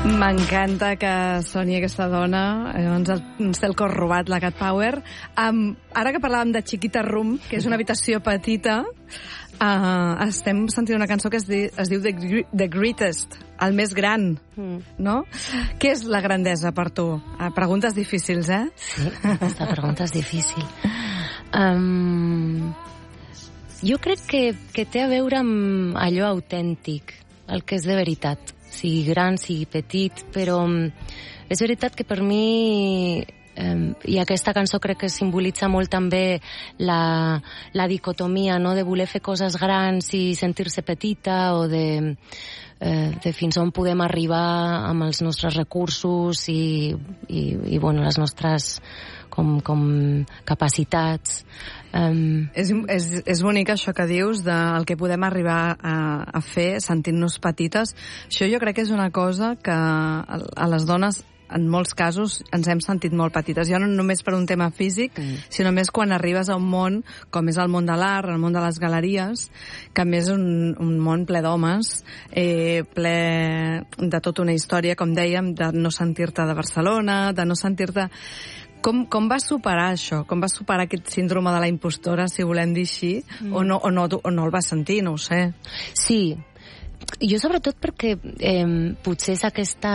M'encanta que soni aquesta dona, ens té el cor robat, la Cat Power. Ara que parlàvem de Chiquita Room, que és una habitació petita, estem sentint una cançó que es diu The Greatest, el més gran, no? Què és la grandesa per tu? Preguntes difícils, eh? Sí, aquesta pregunta és difícil. Jo crec que té a veure amb allò autèntic, el que és de veritat. Sigui gran, sigui petit, però és veritat que per mi, i aquesta cançó crec que simbolitza molt també la dicotomia, no?, de voler fer coses grans i sentir-se petita, o de fins on podem arribar amb els nostres recursos i bueno, les nostres com capacitats. És bonic això que dius del que podem arribar a fer sentint-nos petites. Això jo crec que és una cosa que a les dones en molts casos ens hem sentit molt petites. Ja no només per un tema físic, sinó més quan arribes a un món com és el món de l'art, el món de les galeries, que a més és un món ple d'homes, ple de tota una història, com dèiem, de no sentir-te de Barcelona, de no sentir-te... Com vas superar això? Com vas superar aquest síndrome de la impostora, si volem dir així? O no el vas sentir, no ho sé. Sí, jo sobretot perquè potser és aquesta...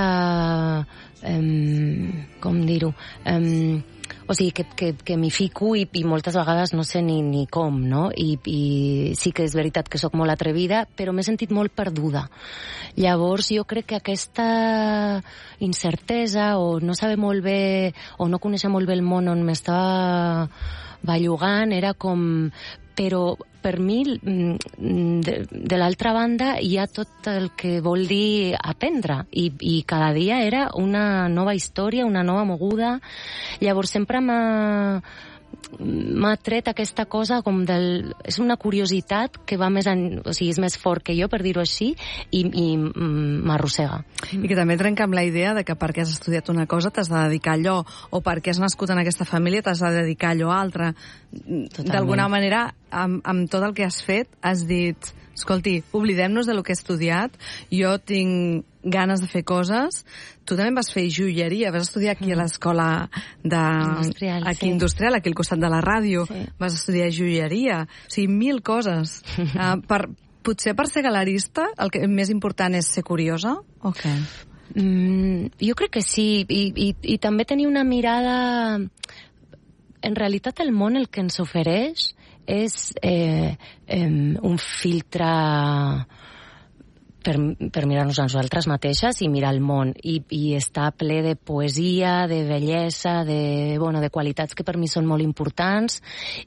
com dir-ho? O sigui, que m'hi fico i moltes vegades no sé ni com, no? I sí que és veritat que sóc molt atrevida, però m'he sentit molt perduda. Llavors jo crec que aquesta incertesa o no saber molt bé o no conèixer molt bé el món on m'estava bellugant era com... Però per mi, de l'altra banda, hi ha tot el que vol dir aprendre. I cada dia era una nova història, una nova moguda. Llavors sempre m'ha tret aquesta cosa com és una curiositat que va més o sigui, és més fort que jo, per dir-ho així, i m'arrossega. I que també trenca amb la idea de que perquè has estudiat una cosa t'has de dedicar a allò, o perquè has nascut en aquesta família t'has de dedicar a allò altre. D'alguna manera, amb tot el que has fet, has dit, escolti, oblidem-nos de lo que he estudiat, jo tinc ganes de fer coses. Tu també vas fer joieria, vas estudiar aquí a l'escola industrial, aquí al costat de la ràdio, vas estudiar joieria, o sigui, 1000 coses. Potser per ser galerista el que més important és ser curiosa, o què? Jo crec que sí, i també tenir una mirada... En realitat el món el que ens ofereix és un filtre per mirar-nos a nosaltres mateixes i mirar el món, i està ple de poesia, de bellesa, de qualitats que per mi són molt importants,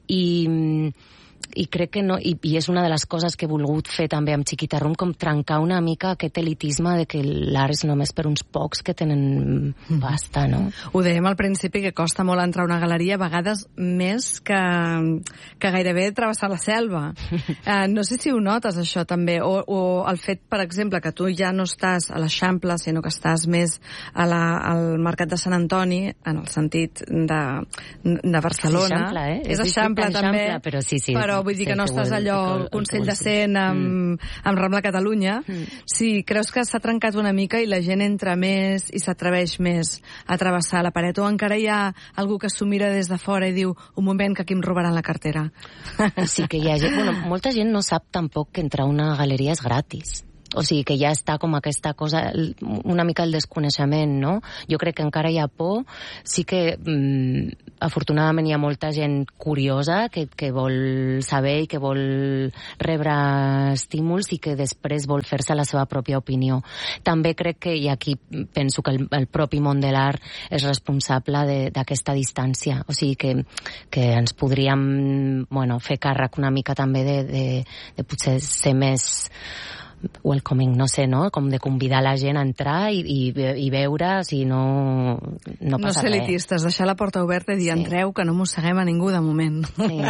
i crec que no, i és una de les coses que he volgut fer també amb Chiquita Room, com trencar una mica aquest elitisme de que l'art és només per uns pocs que tenen pasta, no? Ho dèiem al principi, que costa molt entrar a una galeria, a vegades més que gairebé travessar la selva. No sé si ho notes, això, també, o el fet, per exemple, que tu ja no estàs a l'Eixample, sinó que estàs més al Mercat de Sant Antoni, en el sentit de Barcelona. Eixample, eh? És Eixample, també. Però sí. Però vull dir que no estàs allò al Consell de Cent amb Rambla Catalunya. Sí, creus que s'ha trencat una mica i la gent entra més i s'atreveix més a travessar la paret, o encara hi ha algú que s'ho mira des de fora i diu, un moment, que aquí em robaran la cartera? Sí que hi ha gent... Bueno, molta gent no sap tampoc que entrar a una galeria és gratis. O sigui, que ja està com aquesta cosa, una mica el desconeixement, no? Jo crec que encara hi ha por. Sí que, afortunadament, hi ha molta gent curiosa que vol saber i que vol rebre estímuls i que després vol fer-se la seva pròpia opinió. També crec que, i aquí penso que el propi món de l'art és responsable d'aquesta distància. O sigui, que ens podríem fer càrrec una mica també de potser ser més welcoming, no sé, no? Com de convidar la gent a entrar i veure, o sigui, no passa res. No ser elitistes, deixar la porta oberta i dir, entreu, que no mosseguem a ningú de moment. Sí.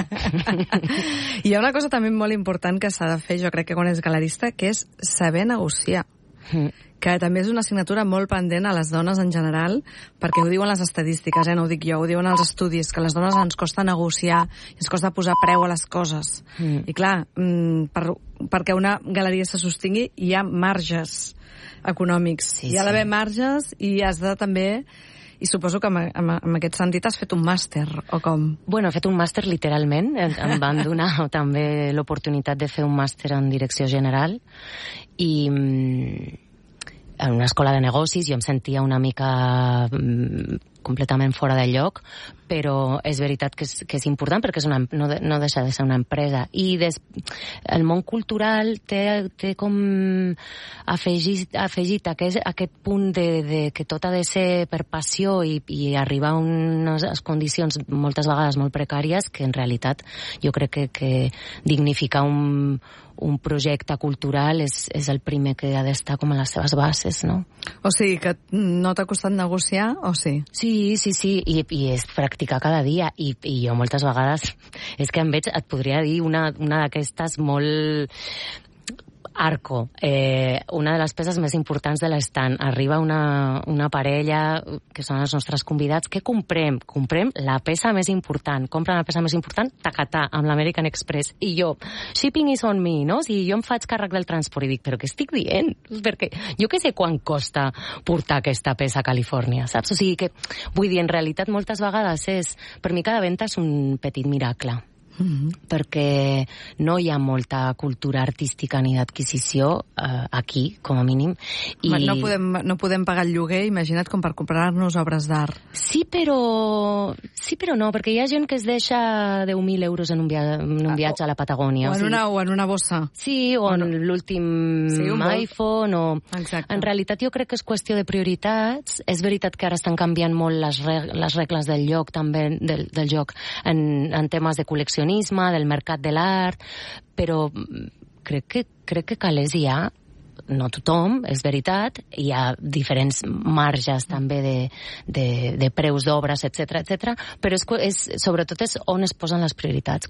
Hi ha una cosa també molt important que s'ha de fer, jo crec que quan és galerista, que és saber negociar. que també és una assignatura molt pendent a les dones en general, perquè ho diuen les estadístiques, no ho dic jo, ho diuen els estudis, que a les dones ens costa negociar, ens costa posar preu a les coses. I clar, perquè una galeria se sostingui hi ha marges econòmics. Hi ha d'haver marges i has de també... I suposo que en aquest sentit has fet un màster, o com? Bueno, he fet un màster literalment. Em van donar també l'oportunitat de fer un màster en direcció general i en una escola de negocis jo em sentia una mica completament fora de lloc, però és veritat que és important perquè no deixa de ser una empresa. I el món cultural té com afegit aquest punt de que tot ha de ser per passió i arribar a unes condicions moltes vegades molt precàries que en realitat jo crec que dignificar un projecte cultural és el primer que ha d'estar com a les seves bases, no? O sigui, que no t'ha costat negociar, o sí? Sí, i és practicar cada dia, i jo moltes vegades, és que et podria dir una d'aquestes molt... Arco, una de les peces més importants de l'estant. Arriba una parella, que són els nostres convidats, que comprem la peça més important, compren la peça més important, tacatà, amb l'American Express. I jo, shipping is on me, no? O sigui, jo em faig càrrec del transport i dic, però què estic dient? Perquè jo què sé quan costa portar aquesta peça a Califòrnia, saps? O sigui que, vull dir, en realitat moltes vegades per mi cada venda és un petit miracle. Perquè no hi ha molta cultura artística ni d'adquisició aquí, com a mínim. No podem pagar el lloguer, imagina't, com per comprar-nos obres d'art. Sí, però no, perquè hi ha gent que es deixa 10.000 euros en un viatge a la Patagònia. O en una bossa. Sí, o en l'últim iPhone. Exacte. En realitat jo crec que és qüestió de prioritats. És veritat que ara estan canviant molt les regles del lloc, també del joc, en temes de col·leccionisme, del mercat de l'art, però crec que calés hi ha, no tothom, és veritat, hi ha diferents marges també de preus d'obres, etc, però sobretot és on es posen les prioritats,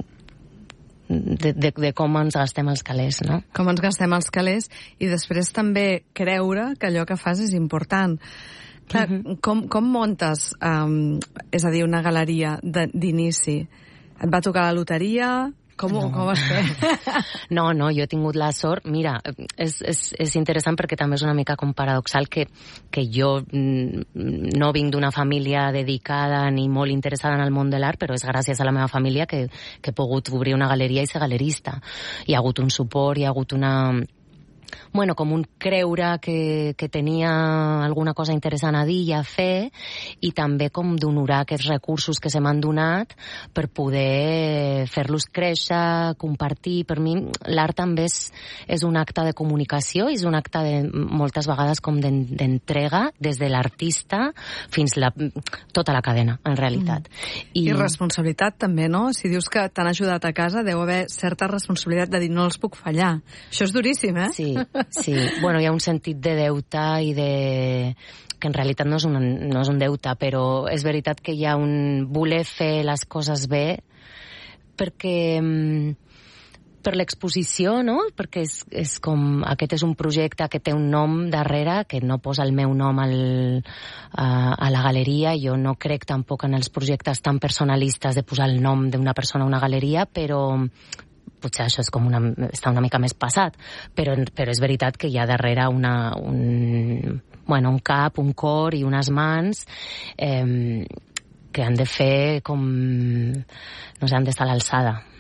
de com ens gastem els calés, no? Com ens gastem els calés, i després també creure que allò que fas és important. Clar, com muntes, és a dir, una galeria d'inici? Et va tocar la loteria? Com ho vas fer? No, jo he tingut la sort. Mira, és interessant perquè també és una mica com paradoxal que jo no vinc d'una família dedicada ni molt interessada en el món de l'art, però és gràcies a la meva família que he pogut obrir una galeria i ser galerista. Hi ha hagut un suport, hi ha hagut com un creure que tenia alguna cosa interessant a dir i a fer, i també com d'honorar aquests recursos que se m'han donat per poder fer-los créixer, compartir. Per mi l'art també és un acte de comunicació, és un acte moltes vegades com d'entrega des de l'artista fins tota la cadena, en realitat. I responsabilitat també, no? Si dius que t'han ajudat a casa, deu haver certa responsabilitat de dir no els puc fallar. Això és duríssim, eh? Sí. Bueno, hi ha un sentit de deute i que en realitat no és un deute, però és veritat que hi ha un voler fer les coses bé perquè per l'exposició, no? Perquè és com... Aquest és un projecte que té un nom darrere, que no posa el meu nom a la galeria. Jo no crec tampoc en els projectes tan personalistes de posar el nom d'una persona a una galeria, però potser això és com està una mica més passat, però és veritat que hi ha darrere un cap, un cor i unes mans que han de fer com... no sé, han d'estar a l'alçada